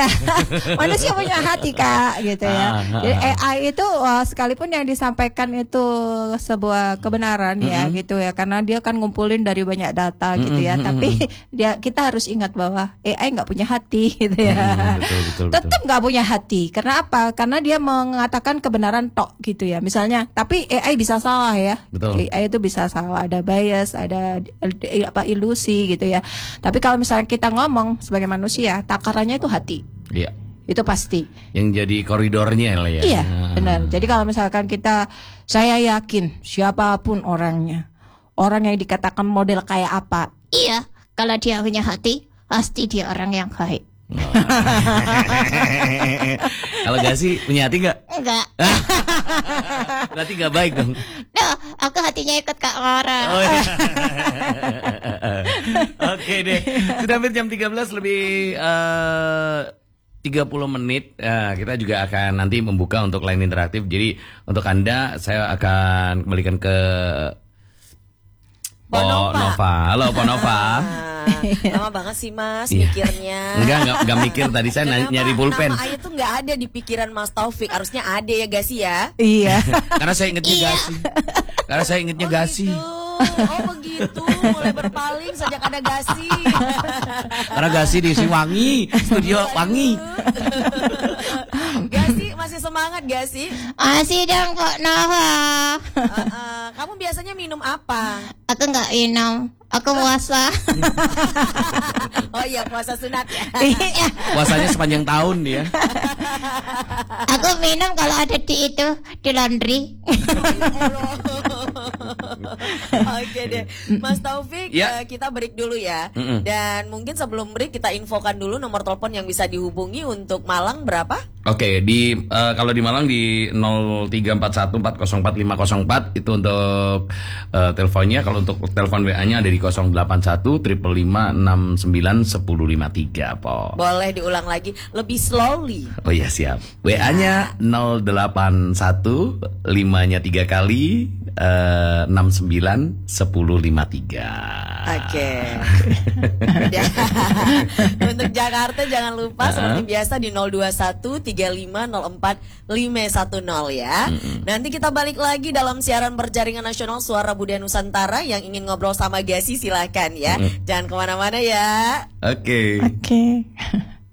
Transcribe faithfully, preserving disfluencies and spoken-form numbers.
Manusia punya hati Kak, gitu ya. Jadi A I itu uh, sekalipun yang disampaikan itu sebuah kebenaran ya, mm-hmm. gitu ya, karena dia kan ngumpulin dari banyak data gitu ya. Mm-hmm. Tapi dia kita harus ingat bahwa A I nggak punya hati gitu ya. Mm, betul, betul, tetap nggak punya hati. Karena apa? Karena dia mengatakan kebenaran tok gitu ya. Misalnya, tapi A I bisa salah ya. Betul. A I itu bisa salah, ada bias, ada apa ilusi gitu ya. Tapi kalau misalnya kita ngomong sebagai manusia, takarannya itu hati. Iya. Itu pasti. Yang jadi koridornya lah ya. Iya, benar. Jadi kalau misalkan kita, saya yakin siapapun orangnya, orang yang dikatakan model kayak apa, iya, kalau dia punya hati, pasti dia orang yang baik. Oh. Kalau gak sih punya hati gak? Enggak. Berarti gak baik dong. Nah, aku hatinya ikut Kak Laura. Oh, iya. Oke deh. Sudah hampir jam tiga belas lebih uh, tiga puluh menit. Nah, kita juga akan nanti membuka untuk line interaktif. Jadi untuk Anda saya akan kembalikan ke Ponova. Halo Ponova. Lama banget sih Mas mikirnya. Enggak, enggak, enggak mikir tadi saya Kenapa nyari pulpen. Nama Ayu tuh enggak ada di pikiran Mas Taufik. Harusnya ada ya Gasi ya. Iya. Karena saya ingetnya iya. Gasi. Karena saya ingetnya oh, Gasi. Gitu. Oh begitu, mulai berpaling sejak ada Gasi. Karena Gasi di si Wangi, studio Wangi. Gasi masih semangat Gasi? Masih dong Kak Nova. Uh, uh, kamu biasanya minum apa? Aku nggak minum. Aku puasa. Oh iya puasa sunat ya. Puasanya sepanjang tahun dia. Aku minum kalau ada di itu di laundry. Oke deh, Mas Taufik, ya. uh, kita break dulu ya. Mm-mm. Dan mungkin sebelum break kita infokan dulu nomor telepon yang bisa dihubungi untuk Malang berapa? Oke, di uh, kalau di Malang di nol tiga empat satu empat nol empat lima nol empat itu untuk uh, teleponnya. Kalau untuk telepon W A-nya ada di nol delapan satu lima lima enam sembilan satu nol lima tiga po. Boleh diulang lagi lebih slowly. Oh iya siap. W A-nya nol delapan satu lima-nya tiga kali uh, enam sembilan satu nol lima tiga. Oke. Untuk Jakarta jangan lupa uh-huh. seperti biasa di nol dua satu tiga lima nol empat lima satu nol ya. Mm-hmm. Nanti kita balik lagi dalam siaran berjaringan nasional Suara Budaya Nusantara. Yang ingin ngobrol sama Gasi silakan ya. Mm-hmm. Jangan kemana-mana ya. Oke. Okay. Oke. Okay.